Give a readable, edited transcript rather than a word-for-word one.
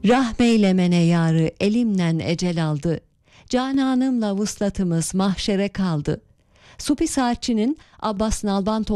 Rahmeylemene yarı elimden ecel aldı. Cananımla vuslatımız mahşere kaldı. Supi Saatçı'nın Abbas Nalbantoğlu